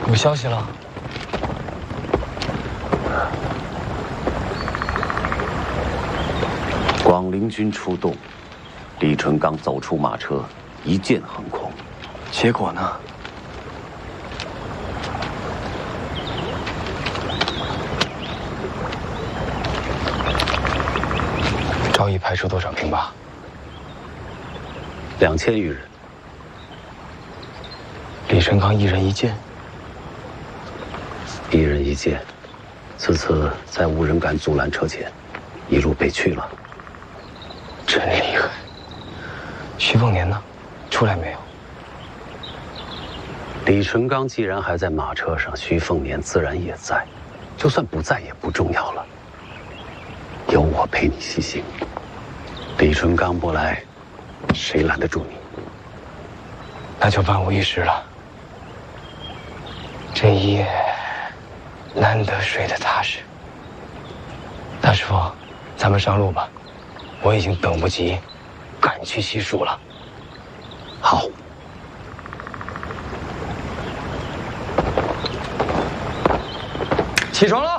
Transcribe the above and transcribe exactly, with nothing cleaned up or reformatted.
有消息了。 广陵军出动，李淳刚走出马车，一剑横空。 结果呢？赵毅派出多少兵马？ 两千余人。 李淳刚一人一剑。 一人一剑，此次在无人敢阻拦车前，一路被去了。 真厉害！徐凤年呢？出来没有？ 李淳刚既然还在马车上，徐凤年自然也在，就算不在也不重要了。有我陪你西行。李淳刚不来，谁拦得住你？ 那就万无一失了。这一夜难得睡得踏实。大师傅，咱们上路吧，我已经等不及赶去西蜀了。 好。 起床了。